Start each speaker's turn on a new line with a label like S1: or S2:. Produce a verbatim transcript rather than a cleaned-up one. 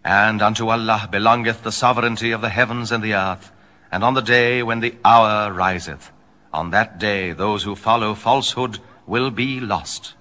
S1: And unto Allah belongeth the sovereignty of the heavens and the earth. And on the day when the hour riseth, on that day those who follow falsehood will be lost.